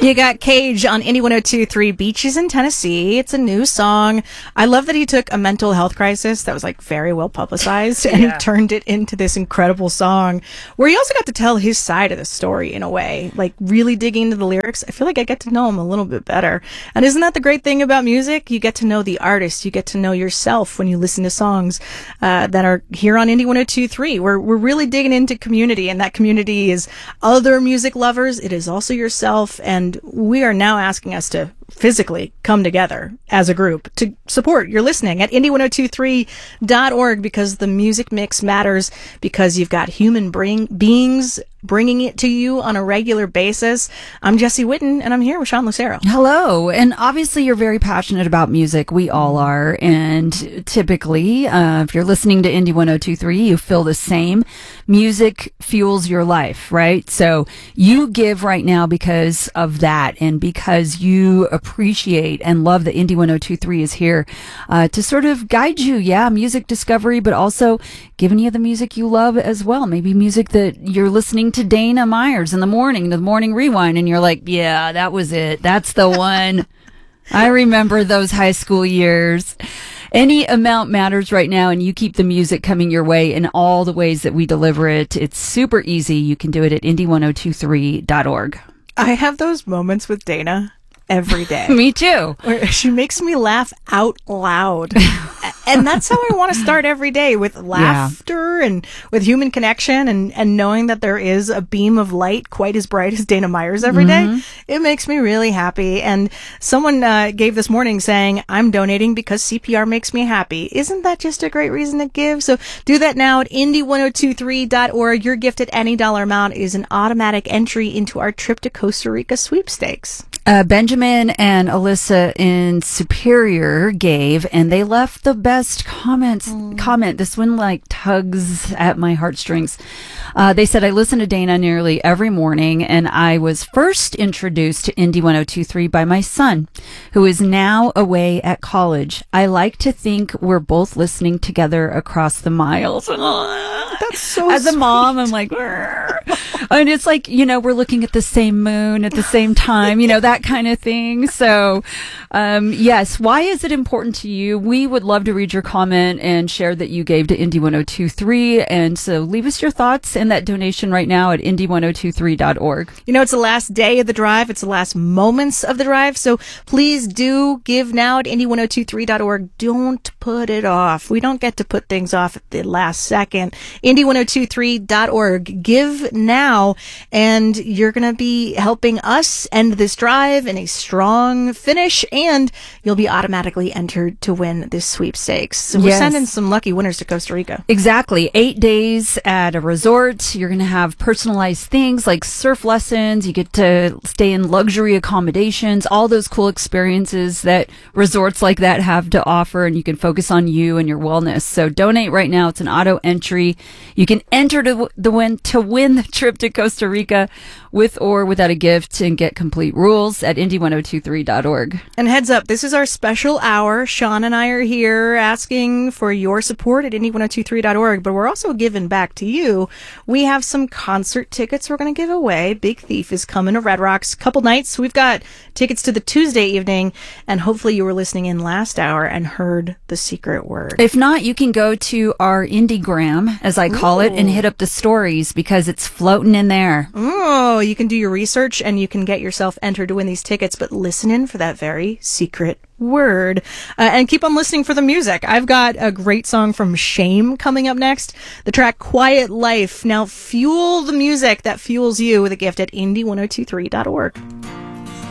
You got Cage on Indie 102.3 Beaches in Tennessee. It's a new song. I love that he took a mental health crisis that was like very well publicized and he turned it into this incredible song where he also got to tell his side of the story in a way, like really digging into the lyrics. I feel like I get to know him a little bit better. And isn't that the great thing about music? You get to know the artist. You get to know yourself when you listen to songs that are here on Indie 102.3. We're really digging into community, and that community is other music lovers. It is also yourself, and we are now asking us to physically come together as a group to support your listening at indie1023.org, because the music mix matters, because you've got human beings bringing it to you on a regular basis. I'm Jesse Witten, and I'm here with Sean Lucero. Hello. And obviously you're very passionate about music. We all are. And typically, if you're listening to Indie 102.3, you feel the same. Music fuels your life, right? So you give right now because of that, and because you appreciate and love that Indie 102.3 is here to sort of guide you. Yeah, music discovery, but also giving you the music you love as well. Maybe music that you're listening to Dana Myers in the morning rewind, and you're like, yeah, that was it. That's the one. I remember those high school years. Any amount matters right now, and you keep the music coming your way in all the ways that we deliver it. It's super easy. You can do it at indie1023.org. I have those moments with Dana every day. Me too. Where she makes me laugh out loud. And that's how I want to start every day, with laughter and with human connection, and knowing that there is a beam of light quite as bright as Dana Myers every day. It makes me really happy. And someone gave this morning saying, I'm donating because CPR makes me happy. Isn't that just a great reason to give? So do that now at indie1023.org. Your gift at any dollar amount is an automatic entry into our trip to Costa Rica sweepstakes. Benjamin and Alyssa in Superior gave, and they left the best comment. This one like tugs at my heartstrings. They said, I listen to Dana nearly every morning, and I was first introduced to Indie 102.3 by my son, who is now away at college. I like to think we're both listening together across the miles. That's so As a sweet. mom, I'm like, and it's like, we're looking at the same moon at the same time, that kind of thing. So, yes, why is it important to you? We would love to read your comment and share that you gave to Indie 102.3. And so leave us your thoughts and that donation right now at indie1023.org. It's the last day of the drive. It's the last moments of the drive. So please do give now at indie1023.org. Don't put it off. We don't get to put things off at the last second. Indie1023.org. Give now, and you're going to be helping us end this drive in a strong finish, and you'll be automatically entered to win this sweepstakes. So we're sending some lucky winners to Costa Rica. Exactly. 8 days at a resort. You're going to have personalized things like surf lessons. You get to stay in luxury accommodations, all those cool experiences that resorts like that have to offer, and you can focus on you and your wellness. So donate right now. It's an auto entry. You can enter to win the trip to Costa Rica with or without a gift, and get complete rules at indie1023.org. And heads up, this is our special hour. Sean and I are here asking for your support at indie1023.org, but we're also giving back to you. We have some concert tickets we're going to give away. Big Thief is coming to Red Rocks. Couple nights. We've got tickets to the Tuesday evening, and hopefully you were listening in last hour and heard the secret word. If not, you can go to our Indiegram, as I call it, and hit up the stories, because it's floating in there. Oh, you can do your research and you can get yourself entered to win these tickets, but listen in for that very secret word. And keep on listening for the music. I've got a great song from Shame coming up next. The track Quiet Life. Now fuel the music that fuels you with a gift at indie1023.org.